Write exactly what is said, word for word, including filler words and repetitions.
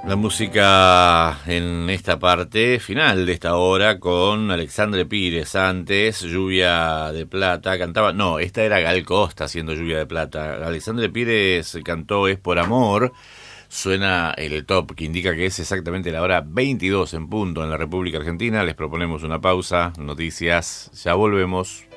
La música en esta parte final de esta hora con Alexandre Pires. Antes, Lluvia de Plata, cantaba, no, esta era Gal Costa haciendo Lluvia de Plata. Alexandre Pires cantó Es por Amor. Suena el top que indica que es exactamente la hora veintidós en punto en la República Argentina. Les proponemos una pausa, noticias, ya volvemos.